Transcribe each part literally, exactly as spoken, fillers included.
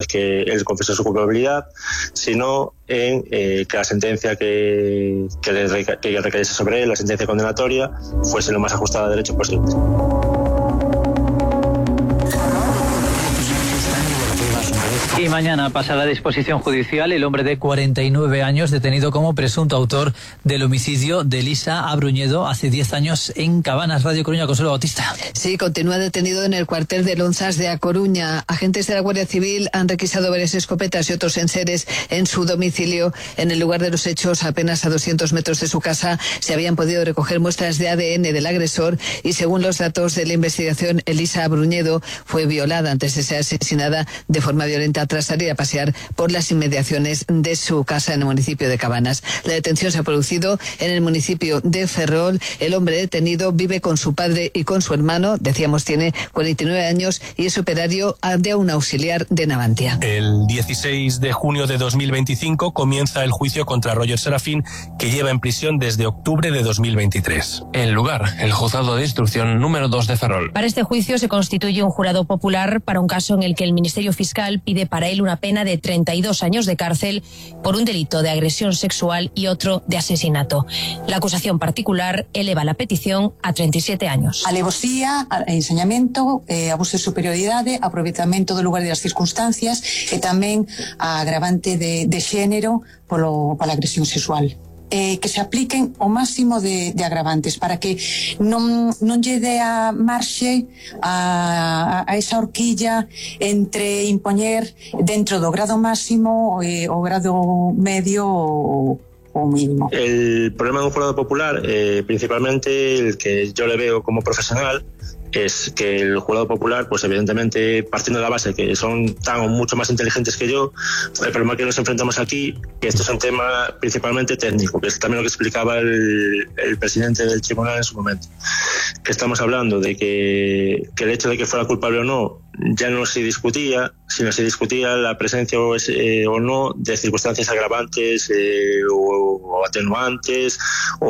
que él confesó su culpabilidad, sino en eh, que la sentencia que, que, le reca- que recayese sobre él, la sentencia condenatoria, fuese lo más ajustada a derecho posible. Y mañana pasa a la disposición judicial el hombre de cuarenta y nueve años detenido como presunto autor del homicidio de Elisa Abruñedo hace diez años en Cabanas. Radio Coruña, Consuelo Bautista. Sí, continúa detenido en el cuartel de Lonzas de A Coruña. Agentes de la Guardia Civil han requisado varias escopetas y otros enseres en su domicilio. En el lugar de los hechos, apenas a doscientos metros de su casa, se habían podido recoger muestras de A D N del agresor y, según los datos de la investigación, Elisa Abruñedo fue violada antes de ser asesinada de forma violenta tras salir a pasear por las inmediaciones de su casa en el municipio de Cabanas. La detención se ha producido en el municipio de Ferrol. El hombre detenido vive con su padre y con su hermano. Decíamos, tiene cuarenta y nueve años y es operario de un auxiliar de Navantia. El dieciséis de junio de dos mil veinticinco comienza el juicio contra Roger Serafín, que lleva en prisión desde octubre de dos mil veintitrés. El lugar, el juzgado de instrucción número dos de Ferrol. Para este juicio se constituye un jurado popular para un caso en el que el Ministerio Fiscal pide para él una pena de treinta y dos años de cárcel por un delito de agresión sexual y otro de asesinato. La acusación particular eleva la petición a treinta y siete años. Alevosía, ensañamento, eh, abuso de superioridade, aproveitamento do lugar e das circunstancias e tamén a agravante de, de xénero polo, pola agresión sexual. Eh, que se apliquen o máximo de, de agravantes para que non, non lle dé a marxe a, a esa horquilla entre impoñer dentro do grado máximo eh, o grado medio o, o mínimo. El problema de un jurado popular, eh, principalmente el que yo le veo como profesional, es que el jurado popular, pues evidentemente partiendo de la base que son tan o mucho más inteligentes que yo, el problema que nos enfrentamos aquí, que esto es un tema principalmente técnico, que es también lo que explicaba el, el presidente del tribunal en su momento, que estamos hablando de que, que el hecho de que fuera culpable o no ya no se discutía, sino se discutía la presencia o, es, eh, o no de circunstancias agravantes eh, o, o atenuantes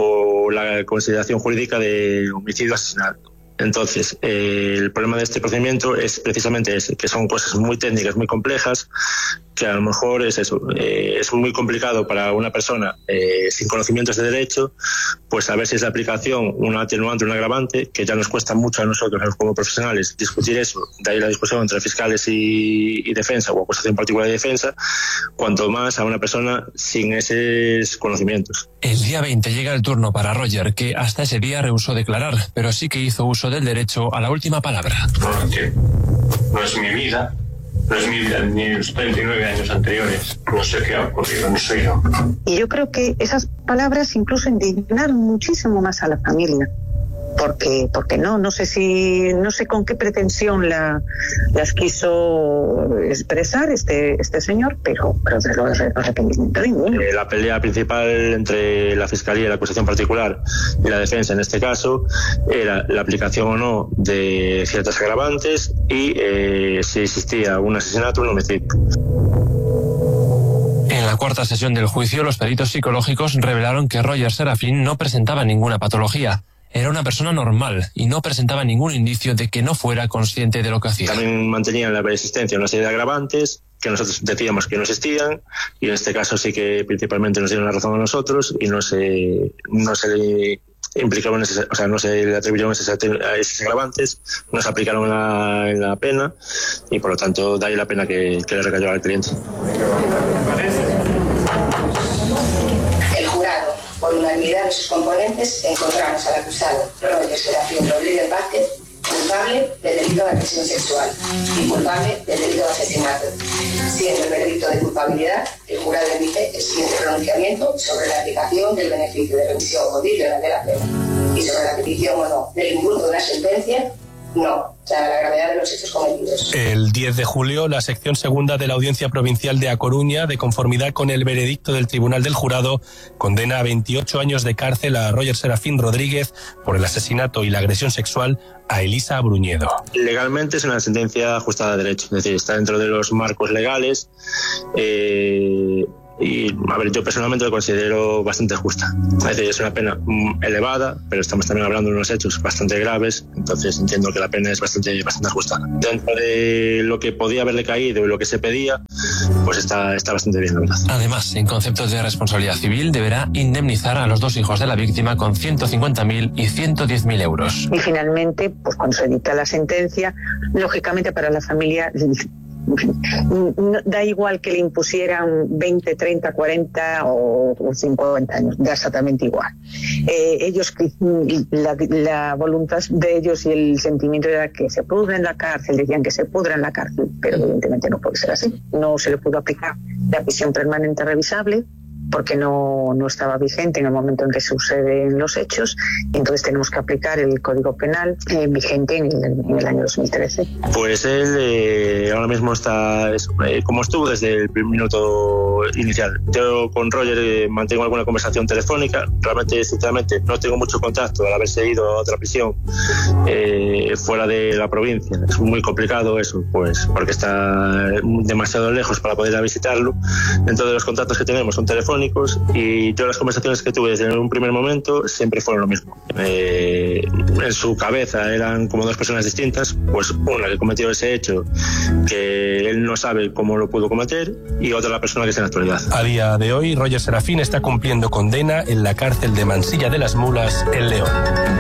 o la consideración jurídica de homicidio asesinato. Entonces, eh, el problema de este procedimiento es precisamente ese, que son cosas muy técnicas, muy complejas, que a lo mejor es eso, eh, es muy complicado para una persona eh, sin conocimientos de derecho, pues saber si es la aplicación un atenuante o un agravante, que ya nos cuesta mucho a nosotros como profesionales discutir eso, de ahí la discusión entre fiscales y, y defensa o acusación particular de defensa, cuanto más a una persona sin esos conocimientos. El día veinte llega el turno para Roger, que hasta ese día rehusó declarar, pero sí que hizo uso del derecho a la última palabra. No, es que no es mi vida, no es mi vida ni los treinta y nueve años anteriores. No sé qué ha ocurrido, no soy yo. Y yo creo que esas palabras incluso indignaron muchísimo más a la familia. Porque, porque no, no sé si, no sé con qué pretensión la, las quiso expresar este, este señor, pero, pero de lo de arrepentimiento ninguno. Eh, la pelea principal entre la fiscalía y la acusación particular y la defensa en este caso era la aplicación o no de ciertas agravantes y eh, si existía un asesinato o un homicidio. En la cuarta sesión del juicio, los peritos psicológicos revelaron que Roger Serafín no presentaba ninguna patología. Era una persona normal y no presentaba ningún indicio de que no fuera consciente de lo que hacía. También mantenían la existencia de una serie de agravantes que nosotros decíamos que no existían y en este caso sí que principalmente nos dieron la razón a nosotros y no se, no se le implicaron, ese, o sea, no se le atribuyeron esos, a esos agravantes, no se aplicaron en la, en la pena y por lo tanto da ahí la pena que, que le recayó al cliente. Por unanimidad de sus componentes, encontramos al acusado Roger Serafín Rodríguez Vázquez culpable del delito de agresión sexual y culpable del delito de asesinato. Siendo el veredicto de culpabilidad, el jurado emite el siguiente pronunciamiento sobre la aplicación del beneficio de remisión condicional de la pena y sobre la petición o no del impulso de una sentencia. No, o sea, la gravedad de los hechos cometidos. El diez de julio, la sección segunda de la Audiencia Provincial de A Coruña, de conformidad con el veredicto del Tribunal del Jurado, condena a veintiocho años de cárcel a Roger Serafín Rodríguez por el asesinato y la agresión sexual a Elisa Abruñedo. Legalmente es una sentencia ajustada a derecho, es decir, está dentro de los marcos legales. Eh, y a ver, yo personalmente lo considero bastante justa. Es decir, es una pena elevada, pero estamos también hablando de unos hechos bastante graves, entonces entiendo que la pena es bastante, bastante justa. Dentro de lo que podía haberle caído y lo que se pedía, pues está, está bastante bien, la verdad. Además, en conceptos de responsabilidad civil, deberá indemnizar a los dos hijos de la víctima con ciento cincuenta mil y ciento diez mil euros. Y finalmente, pues cuando se dicta la sentencia, lógicamente para la familia no, da igual que le impusieran veinte, treinta, cuarenta o, o cincuenta años, da exactamente igual. Eh, ellos, la, la voluntad de ellos y el sentimiento era que se pudra en la cárcel, decían que se pudra en la cárcel, pero evidentemente no puede ser así. No se le pudo aplicar la prisión permanente revisable, porque no, no estaba vigente en el momento en que suceden los hechos, y entonces tenemos que aplicar el Código Penal eh, vigente en el, en el año dos mil trece. Pues él eh, ahora mismo está es, eh, como estuvo desde el primer minuto inicial. Yo con Roger eh, mantengo alguna conversación telefónica, realmente, sinceramente, no tengo mucho contacto al haberse ido a otra prisión eh, fuera de la provincia. Es muy complicado eso, pues porque está demasiado lejos para poder ir a visitarlo. Entonces los contactos que tenemos son telefónicos, y todas las conversaciones que tuve desde un primer momento siempre fueron lo mismo. Eh, en su cabeza eran como dos personas distintas, pues una que cometió ese hecho que él no sabe cómo lo pudo cometer, y otra la persona que es en la actualidad. A día de hoy, Roger Serafín está cumpliendo condena en la cárcel de Mansilla de las Mulas, en León.